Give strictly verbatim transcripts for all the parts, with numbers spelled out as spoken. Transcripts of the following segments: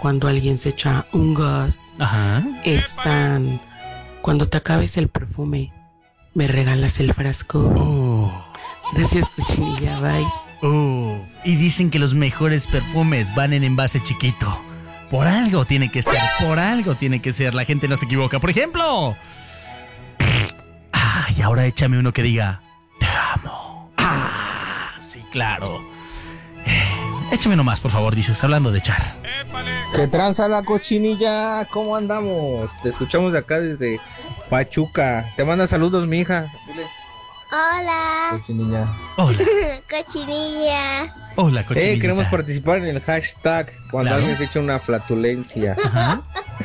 cuando alguien se echa un gas, Ajá. están... Cuando te acabes el perfume, me regalas el frasco. Oh. Gracias, cochinilla, bye. Oh. Y dicen que los mejores perfumes van en envase chiquito. Por algo tiene que ser, por algo tiene que ser. La gente no se equivoca. Por ejemplo... Ah, y ahora échame uno que diga... Te amo. Ah, sí, claro. Eh, échame uno más, por favor, dices, hablando de echar. ¿Qué tranza la cochinilla? ¿Cómo andamos? Te escuchamos de acá desde Pachuca. Te manda saludos, mi hija. Dile. Hola. Cochinilla. Hola. Cochinilla. Hola, cochinilla. Eh, queremos participar en el hashtag cuando Claro. alguien se echa una flatulencia. Ajá.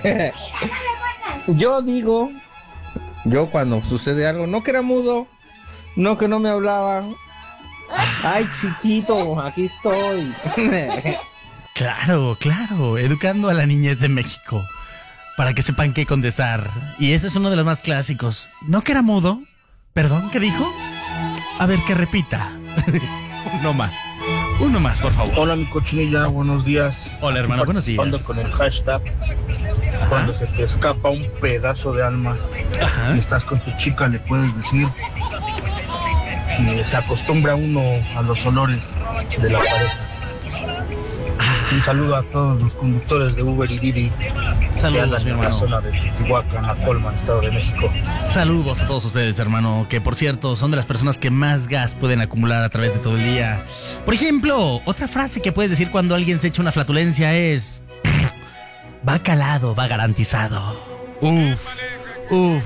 Yo digo, yo cuando sucede algo, no que era mudo, no que no me hablaba. Ay, chiquito, aquí estoy. Claro, claro, educando a la niñez de México para que sepan qué contestar. Y ese es uno de los más clásicos. ¿No que era mudo? ¿Perdón? ¿Qué dijo? A ver, que repita. Uno más. Uno más, por favor. Hola, mi cochinilla, buenos días. Hola, hermano, buenos días. Participando con el hashtag. Ajá. Cuando se te escapa un pedazo de alma Ajá. y estás con tu chica, le puedes decir que se acostumbra uno a los olores de la pareja. Un saludo a todos los conductores de Uber y Didi que Saludos, andan mi en la hermano. zona de Teotihuacán, la Colman, Estado de México. Saludos a todos ustedes, hermano, que por cierto son de las personas que más gas pueden acumular a través de todo el día. Por ejemplo, otra frase que puedes decir cuando alguien se echa una flatulencia es... Va calado, va garantizado. Uf, uf.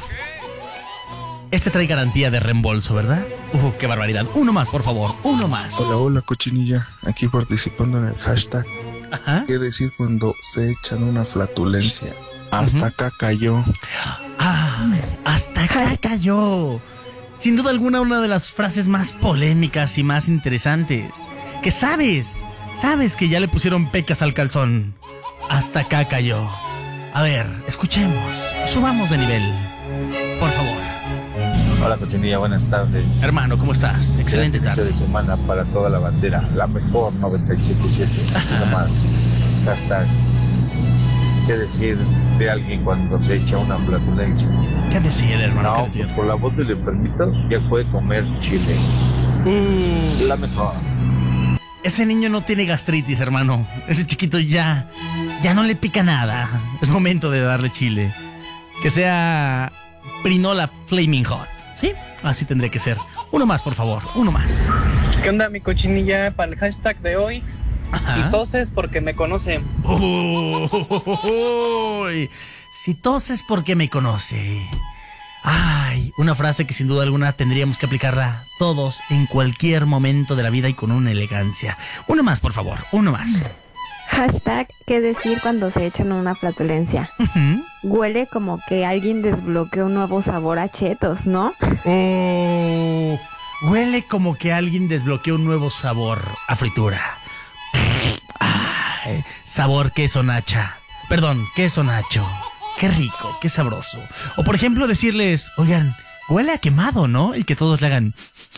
Este trae garantía de reembolso, ¿verdad? Uf, qué barbaridad. Uno más, por favor, uno más. Hola, hola, cochinilla. Aquí participando en el hashtag. Ajá. ¿Qué decir cuando se echan una flatulencia? Hasta Ujú. acá cayó. Ah, hasta acá cayó. Sin duda alguna, una de las frases más polémicas y más interesantes. Que sabes, sabes que ya le pusieron pecas al calzón. Hasta acá cayó. A ver, escuchemos. Subamos de nivel. Por favor. Hola, cochinilla, buenas tardes. Hermano, ¿cómo estás? Excelente Inicio tarde. de semana para toda la bandera, la mejor noventa y siete punto siete. Nada más. Hashtag. ¿Qué decir de alguien cuando se echa una flatulencia? ¿Qué decir, hermano? No, ¿Qué decir? pues por la voz del enfermito ya puede comer chile. Mm, La mejor. ese niño no tiene gastritis, hermano. Ese chiquito ya, ya no le pica nada. Es momento de darle chile. Que sea Prinola Flaming Hot. ¿Sí? Así tendría que ser. Uno más, por favor. Uno más. ¿Qué onda, mi cochinilla? Para el hashtag de hoy, Ajá. si toses porque me conocen. Uy, si toses porque me conoce. Ay, una frase que sin duda alguna tendríamos que aplicarla todos en cualquier momento de la vida y con una elegancia. Uno más, por favor. Uno más. Hashtag, ¿qué decir cuando se echan una flatulencia? Ujú. Huele como que alguien desbloqueó un nuevo sabor a chetos, ¿no? Uf, huele como que alguien desbloqueó un nuevo sabor a fritura. Ay, sabor queso nacha. Perdón, queso nacho. Qué rico, qué sabroso. O por ejemplo decirles, oigan, huele a quemado, ¿no? Y que todos le hagan...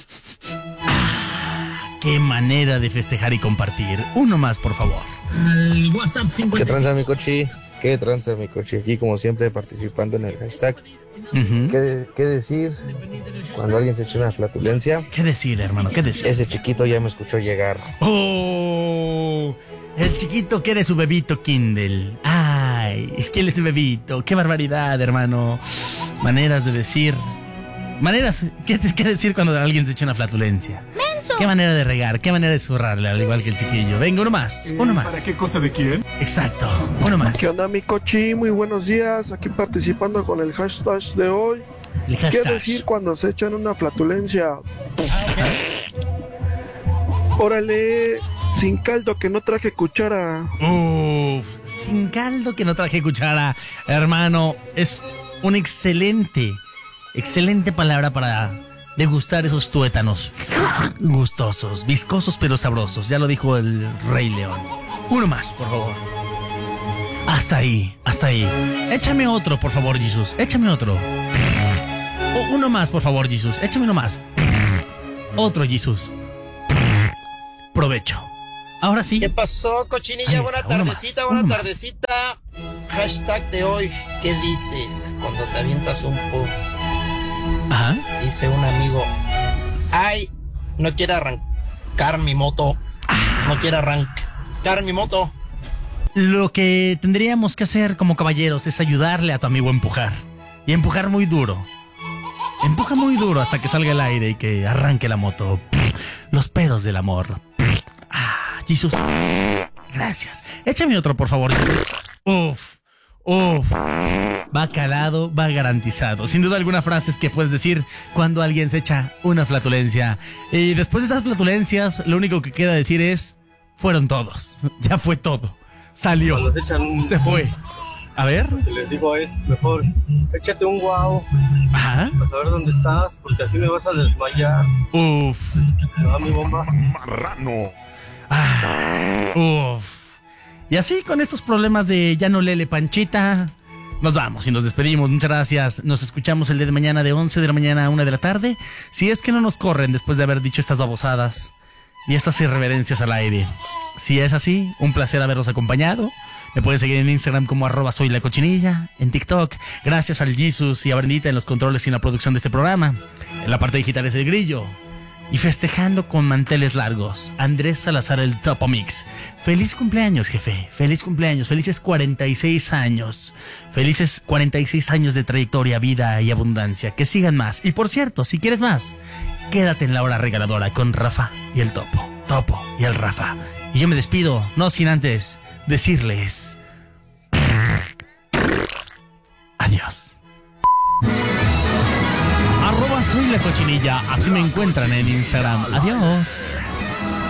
Ah, qué manera de festejar y compartir. Uno más, por favor. El WhatsApp ¿Qué tranza, mi cochi? ¿Qué tranza, mi cochi? Aquí, como siempre, participando en el hashtag. Ujú. ¿Qué, qué decir cuando alguien se echa una flatulencia? ¿Qué decir, hermano? ¿Qué decir? Ese chiquito ya me escuchó llegar. ¡Oh! El chiquito quiere su bebito Kindle. ¡Ay! ¿Quién es su bebito? ¡Qué barbaridad, hermano! Maneras de decir... Maneras... ¿Qué, qué decir cuando alguien se echa una flatulencia? ¡Menso! ¿Qué manera de regar? ¿Qué manera de zurrarle? Al igual que el chiquillo. Venga, uno más. Uno más. ¿Para qué cosa de quién? Exacto. Uno más. ¿Qué onda, mi cochi? Muy buenos días. Aquí participando con el hashtag de hoy. El hashtag. ¿Qué decir cuando se echan una flatulencia? Órale, sin caldo que no traje cuchara. Uf, sin caldo que no traje cuchara. Hermano, es un excelente, excelente palabra para degustar esos tuétanos. Gustosos, viscosos pero sabrosos. Ya lo dijo el Rey León. Uno más, por favor. Hasta ahí, hasta ahí. Échame otro, por favor, Jesús. Échame otro. O uno más, por favor, Jesús. Échame uno más. Otro, Jesús. Provecho. Ahora sí. ¿Qué pasó, cochinilla? Ahí Buena está, uno tardecita, más, buena uno más. tardecita. Hashtag de hoy, ¿qué dices cuando te avientas un pum? Ajá. Dice un amigo, ay, no quiero arrancar mi moto. No quiero arrancar mi moto. Lo que tendríamos que hacer como caballeros es ayudarle a tu amigo a empujar. Y empujar muy duro. Empuja muy duro hasta que salga el aire y que arranque la moto. Los pedos del amor. Ah, Jesús. Gracias. Échame otro, por favor. Uf, uf. Va calado, va garantizado. Sin duda alguna frases que puedes decir cuando alguien se echa una flatulencia. Y después de esas flatulencias, lo único que queda decir es, fueron todos. Ya fue todo. Salió. Cuando se echan un- Se fue. A ver. Lo que les digo es, mejor échate un guau Ajá. para saber dónde estás, porque así me vas a desmayar. Uf. ¿No, mi bomba? Marrano. Ah, uf. Y así con estos problemas de ya no lele Panchita, nos vamos y nos despedimos. Muchas gracias. Nos escuchamos el día de mañana de once de la mañana a una de la tarde. Si es que no nos corren después de haber dicho estas babosadas y estas irreverencias al aire. Si es así, un placer haberlos acompañado. Me pueden seguir en Instagram como arroba soy la cochinilla, en TikTok. Gracias al Jesus y a Brendita en los controles y en la producción de este programa. En la parte digital es el Grillo. Y festejando con manteles largos, Andrés Salazar el Topo Mix. Feliz cumpleaños, jefe. Feliz cumpleaños. Felices cuarenta y seis años. Felices cuarenta y seis años de trayectoria, vida y abundancia. Que sigan más. Y por cierto, si quieres más, quédate en la hora regaladora con Rafa y el Topo. Topo y el Rafa. Y yo me despido, no sin antes decirles adiós. Arroba soy la cochinilla, así me encuentran en Instagram. Adiós.